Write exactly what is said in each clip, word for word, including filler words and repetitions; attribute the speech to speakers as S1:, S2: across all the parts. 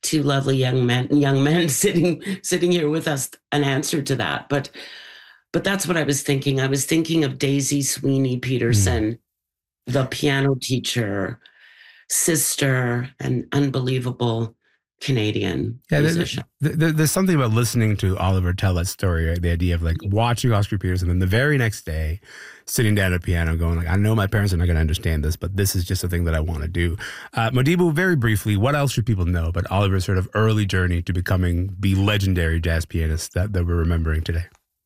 S1: two lovely young men, young men sitting sitting here with us, an answer to that. But but that's what I was thinking. I was thinking of Daisy Sweeney Peterson, mm. the piano teacher, sister, and unbelievable Canadian
S2: yeah,
S1: musician.
S2: There, there, there's something about listening to Oliver tell that story, right? The idea of like watching Oscar Peterson and the very next day sitting down at a piano going like, I know my parents are not going to understand this, but this is just a thing that I want to do. Uh, Modibo, very briefly, what else should people know about Oliver's sort of early journey to becoming the legendary jazz pianist that, that we're remembering today?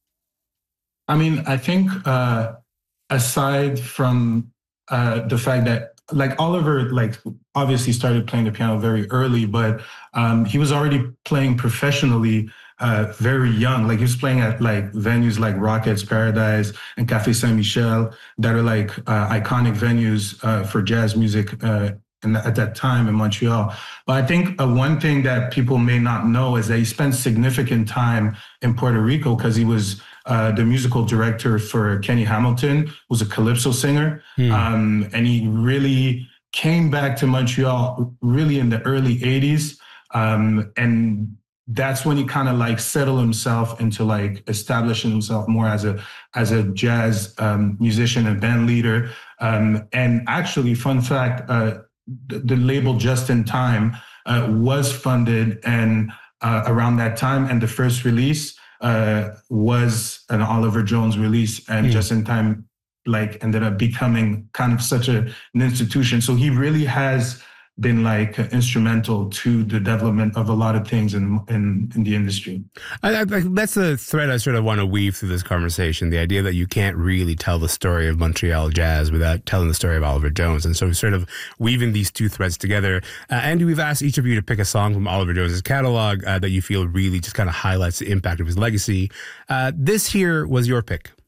S3: I mean, I think uh, aside from uh, the fact that like Oliver, like obviously started playing the piano very early, but um, he was already playing professionally uh, very young. Like he was playing at like venues like Rockets Paradise and Café Saint Michel that are like uh, iconic venues uh, for jazz music uh, in, at that time in Montreal. But I think uh, one thing that people may not know is that he spent significant time in Puerto Rico because he was uh, the musical director for Kenny Hamilton, who's a calypso singer. Hmm. Um, and he really came back to Montreal really in the early eighties. Um, and that's when he kind of like settled himself into like establishing himself more as a as a jazz um, musician and band leader. Um, and actually, fun fact, uh, the, the label Just in Time uh, was funded and uh, around that time, and the first release uh, was an Oliver Jones release, and mm. Just in Time like ended up becoming kind of such a, an institution. So he really has been like instrumental to the development of a lot of things in in, in the industry.
S2: I, I, that's the thread I sort of want to weave through this conversation, the idea that you can't really tell the story of Montreal jazz without telling the story of Oliver Jones. And so sort of weaving these two threads together. Uh, Andy, we've asked each of you to pick a song from Oliver Jones's catalog uh, that you feel really just kind of highlights the impact of his legacy. Uh, this here was your pick.